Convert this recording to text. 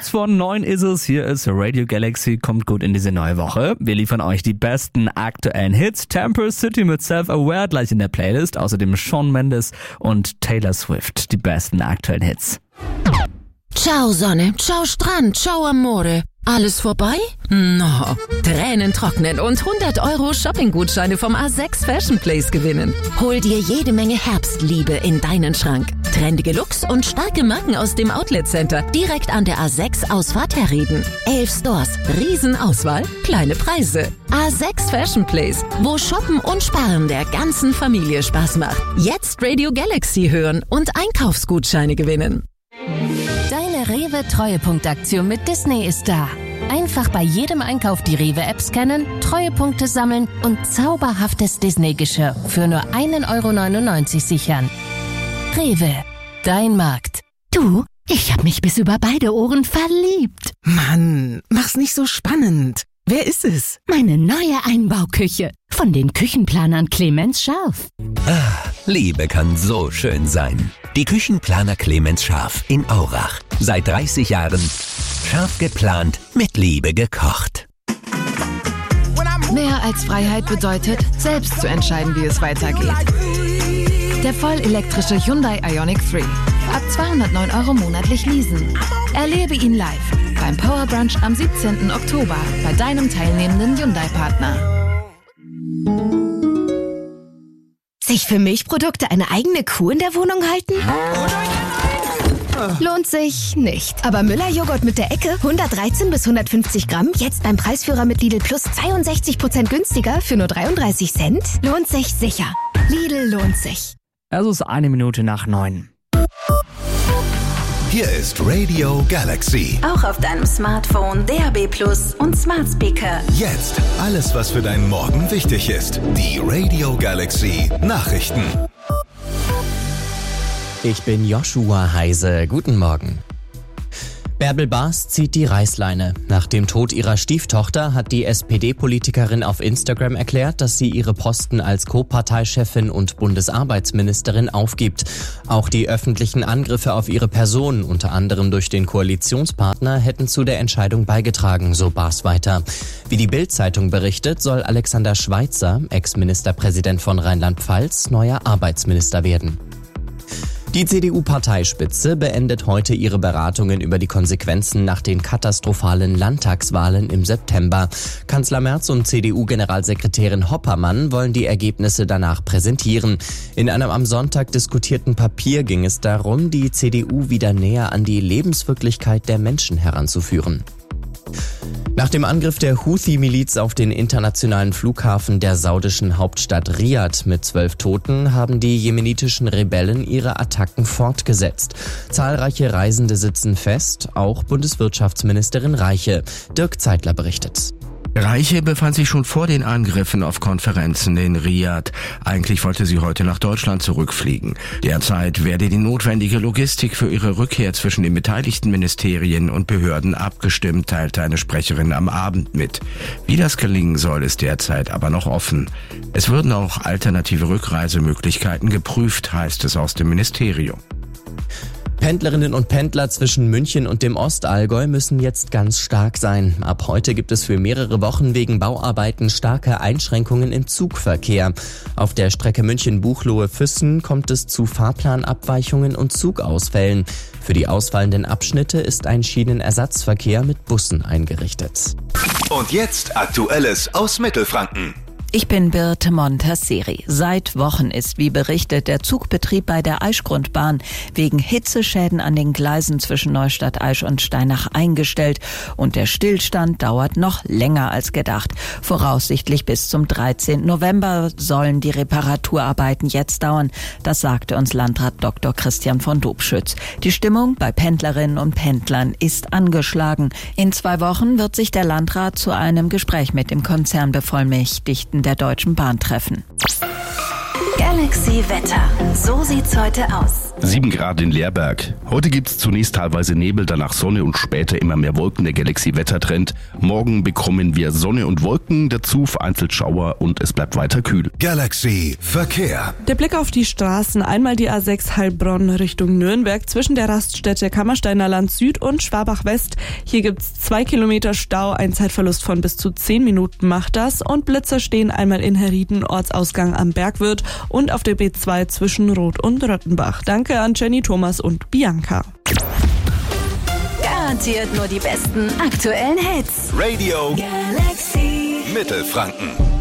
Kurz vor 9 ist es, hier ist Radio Galaxy, kommt gut in diese neue Woche. Wir liefern euch die besten aktuellen Hits. Temple City mit Self-Aware gleich in der Playlist. Außerdem Shawn Mendes und Taylor Swift, die besten aktuellen Hits. Ciao Sonne, ciao Strand, ciao Amore. Alles vorbei? No. Tränen trocknen und 100 € Shopping-Gutscheine vom A6 Fashion Place gewinnen. Hol dir jede Menge Herbstliebe in deinen Schrank. Trendige Looks und starke Marken aus dem Outlet Center direkt an der A6 Ausfahrt Herrieden. 11 Stores, Riesenauswahl, kleine Preise. A6 Fashion Place, wo Shoppen und Sparen der ganzen Familie Spaß macht. Jetzt Radio Galaxy hören und Einkaufsgutscheine gewinnen. Deine Rewe-Treuepunktaktion mit Disney ist da. Einfach bei jedem Einkauf die Rewe-App scannen, Treuepunkte sammeln und zauberhaftes Disney-Geschirr für nur 1,99 € sichern. Rewe, dein Markt. Du, ich hab mich bis über beide Ohren verliebt. Mann, mach's nicht so spannend. Wer ist es? Meine neue Einbauküche von den Küchenplanern Clemens Scharf. Liebe kann so schön sein. Die Küchenplaner Clemens Scharf in Aurach. Seit 30 Jahren scharf geplant, mit Liebe gekocht. Mehr als Freiheit bedeutet, selbst zu entscheiden, wie es weitergeht. Der vollelektrische Hyundai Ioniq 3. Ab 209 € monatlich leasen. Erlebe ihn live beim Power Brunch am 17. Oktober bei deinem teilnehmenden Hyundai-Partner. Sich für Milchprodukte eine eigene Kuh in der Wohnung halten? Lohnt sich nicht. Aber Müller-Joghurt mit der Ecke, 113 bis 150 Gramm, jetzt beim Preisführer mit Lidl Plus 62% günstiger für nur 33 Cent? Lohnt sich sicher. Lidl lohnt sich. Es ist 1 Minute nach 9. Hier ist Radio Galaxy. Auch auf deinem Smartphone, DAB+ und Smart Speaker. Jetzt alles, was für deinen Morgen wichtig ist. Die Radio Galaxy Nachrichten. Ich bin Joshua Heise. Guten Morgen. Bärbel Baas zieht die Reißleine. Nach dem Tod ihrer Stieftochter hat die SPD-Politikerin auf Instagram erklärt, dass sie ihre Posten als Co-Parteichefin und Bundesarbeitsministerin aufgibt. Auch die öffentlichen Angriffe auf ihre Person, unter anderem durch den Koalitionspartner, hätten zu der Entscheidung beigetragen, so Baas weiter. Wie die Bild-Zeitung berichtet, soll Alexander Schweitzer, Ex-Ministerpräsident von Rheinland-Pfalz, neuer Arbeitsminister werden. Die CDU-Parteispitze beendet heute ihre Beratungen über die Konsequenzen nach den katastrophalen Landtagswahlen im September. Kanzler Merz und CDU-Generalsekretärin Hoppermann wollen die Ergebnisse danach präsentieren. In einem am Sonntag diskutierten Papier ging es darum, die CDU wieder näher an die Lebenswirklichkeit der Menschen heranzuführen. Nach dem Angriff der Houthi-Miliz auf den internationalen Flughafen der saudischen Hauptstadt Riad mit 12 Toten haben die jemenitischen Rebellen ihre Attacken fortgesetzt. Zahlreiche Reisende sitzen fest, auch Bundeswirtschaftsministerin Reiche. Dirk Zeitler berichtet. Reiche befand sich schon vor den Angriffen auf Konferenzen in Riad. Eigentlich wollte sie heute nach Deutschland zurückfliegen. Derzeit werde die notwendige Logistik für ihre Rückkehr zwischen den beteiligten Ministerien und Behörden abgestimmt, teilte eine Sprecherin am Abend mit. Wie das gelingen soll, ist derzeit aber noch offen. Es würden auch alternative Rückreisemöglichkeiten geprüft, heißt es aus dem Ministerium. Pendlerinnen und Pendler zwischen München und dem Ostallgäu müssen jetzt ganz stark sein. Ab heute gibt es für mehrere Wochen wegen Bauarbeiten starke Einschränkungen im Zugverkehr. Auf der Strecke München-Buchloe-Füssen kommt es zu Fahrplanabweichungen und Zugausfällen. Für die ausfallenden Abschnitte ist ein Schienenersatzverkehr mit Bussen eingerichtet. Und jetzt Aktuelles aus Mittelfranken. Ich bin Birte Montasseri. Seit Wochen ist, wie berichtet, der Zugbetrieb bei der Aischgrundbahn wegen Hitzeschäden an den Gleisen zwischen Neustadt-Aisch und Steinach eingestellt. Und der Stillstand dauert noch länger als gedacht. Voraussichtlich bis zum 13. November sollen die Reparaturarbeiten jetzt dauern. Das sagte uns Landrat Dr. Christian von Dobschütz. Die Stimmung bei Pendlerinnen und Pendlern ist angeschlagen. In 2 Wochen wird sich der Landrat zu einem Gespräch mit dem Konzernbevollmächtigten der Deutschen Bahn treffen. Galaxy Wetter. So sieht's heute aus. 7 Grad in Leerberg. Heute gibt's zunächst teilweise Nebel, danach Sonne und später immer mehr Wolken. Der Galaxy-Wettertrend. Morgen bekommen wir Sonne und Wolken, dazu vereinzelt Schauer und es bleibt weiter kühl. Galaxy Verkehr. Der Blick auf die Straßen. Einmal die A6 Heilbronn Richtung Nürnberg zwischen der Raststätte Kammersteiner Land Süd und Schwabach West. Hier gibt's 2 Kilometer Stau. Ein Zeitverlust von bis zu 10 Minuten macht das. Und Blitzer stehen einmal in Herrieden, Ortsausgang am Bergwirt und auf der B2 zwischen Roth und Röttenbach. Danke an Jenny, Thomas und Bianca. Garantiert nur die besten aktuellen Hits. Radio Galaxy Mittelfranken.